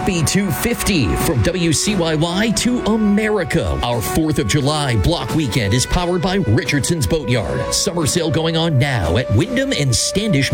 Happy 250 from WCYY to America. Our 4th of July block weekend is powered by Richardson's Boatyard. Summer sale going on now at Wyndham and Standish